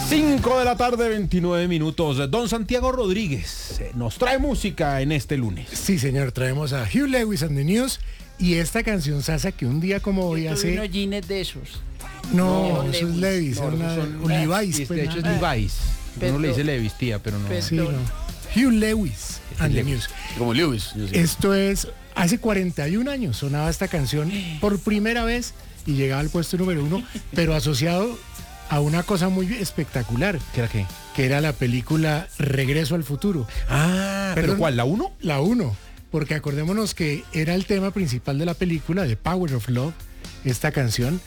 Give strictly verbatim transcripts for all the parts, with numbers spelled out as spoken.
cinco de la tarde, veintinueve minutos. Don Santiago Rodríguez nos trae música en este lunes. Sí, señor, traemos a Hugh Lewis and the News y esta canción Sasa que un día como hoy hace... unos jeans de esos. No, No, eso es Lewis. Levis, No, una- son- o Levi's. De pues, hecho es nada. Levi's. Pero- Uno le dice Levi's, tía, pero no. Pero- Sí, no. Hugh Lewis and the News. Como Lewis. yo sé. Esto es, hace cuarenta y un años sonaba esta canción por primera vez y llegaba al puesto número uno, pero asociado a una cosa muy espectacular, ¿Qué era qué? que era la película Regreso al Futuro. Ah, ¿pero Perdón. cuál? ¿La uno? La uno, porque acordémonos que era el tema principal de la película, The Power of Love, esta canción,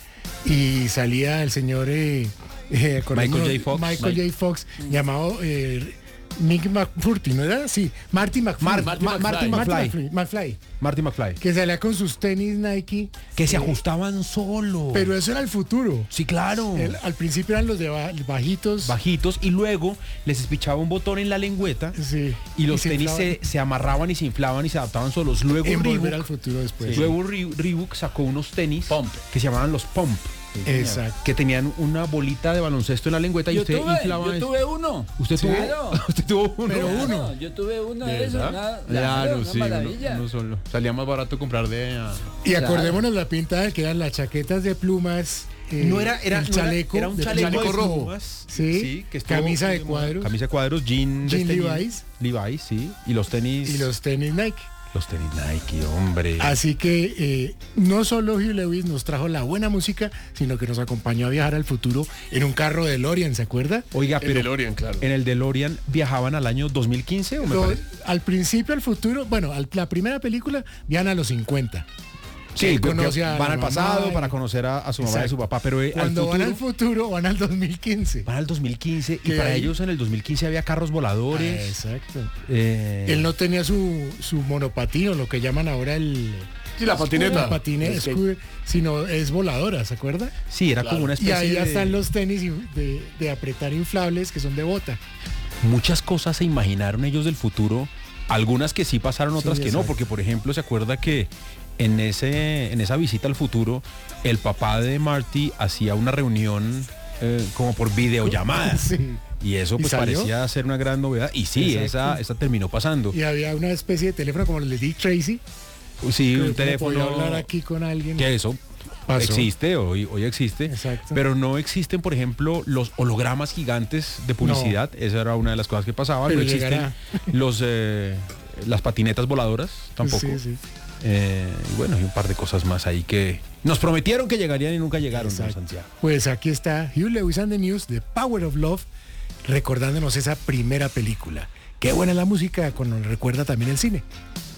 y salía el señor eh, eh, acordémonos, Michael J. Fox. Michael Mike. J. Fox, llamado eh, Nick McFurty, ¿no era? Sí, Marty McFly. Mar- Marty Ma- McFly. Marty McFly. McFly, McFly, Marty McFly. que salía con sus tenis Nike, Que se eh, ajustaban solo. pero eso era el futuro. Sí, claro. El- al principio eran los de ba- bajitos. Bajitos y luego les espichaba un botón en la lengüeta Sí, y los se tenis inflaban. se, se amarraban y se inflaban y se adaptaban solos. Luego En Volver al Reebok, Futuro después. luego Re- Reebok sacó unos tenis Pump. que se llamaban los Pump, Exacto. que tenían una bolita de baloncesto en la lengüeta y Yo usted tuve, inflaba yo eso. tuve uno. ¿Usted tuvo? Claro. ¿Usted tuvo uno? Pero Claro, uno. Yo tuve uno de, ¿De esos. verdad? Una, Claro, una sí, uno, maravilla. uno solo. Salía más barato comprar de... ah, Y acordémonos la pinta de que eran las chaquetas de plumas. eh, No era, era, el no era- chaleco, era un de chaleco, chaleco de rojo. plumas, Sí, que estuvo camisa muy de moda. cuadros. Camisa de cuadros, jean, Jean desteñido. Levi's. Levi's, sí. Y los tenis. Y los tenis Nike. los tenis Nike, hombre. Así que eh, no solo Hugh Lewis nos trajo la buena música, sino que nos acompañó a viajar al futuro en un carro de DeLorean, ¿se acuerda? Oiga, El pero DeLorean, claro. en el DeLorean viajaban al año dos mil quince, ¿o me Lo- parece? al principio al futuro, bueno, al- la primera película viajan a los cincuenta. Sí, Él que- conoce que a van la al mamá pasado y- para conocer a, a su mamá y a su Exacto. papá, pero eh, al Cuando van al futuro, futuro, van al dos mil quince. van al dos mil quince y Que para ahí- ellos en el dos mil quince había carros Ah, voladores. exacto. eh, Él no tenía su, su monopatín o lo que llaman ahora el... Sí, la patineta. La patineta, El skate. scooter, sino es voladora, ¿se acuerda? sí, era claro. como una Y especie ahí ya de... están los tenis in- de, de apretar inflables que son de bota. Muchas cosas se imaginaron ellos del futuro, algunas que sí pasaron, otras Sí, que no, exacto. porque por ejemplo se acuerda que en ese en esa visita al futuro el papá de Marty hacía una reunión eh, como por videollamada Sí. y eso ¿Y pues salió? parecía ser una gran novedad y sí, Exacto. esa esa terminó pasando. Y había una especie de teléfono como el de Dick Tracy. Sí, que un uno teléfono podía hablar aquí con alguien. que eso Pasó. existe, hoy, hoy existe, Exacto. pero no existen, por ejemplo, los hologramas gigantes de publicidad, esa era una de las cosas que pasaba, Pero no existen llegará. los eh, las patinetas voladoras tampoco. Sí, sí. Eh, y bueno, y un par de cosas más ahí que nos prometieron que llegarían y nunca llegaron, don Exacto. Santiago. Pues aquí está Hugh Lewis and the News, The Power of Love, recordándonos esa primera película. Qué buena la música, cuando nos recuerda también el cine.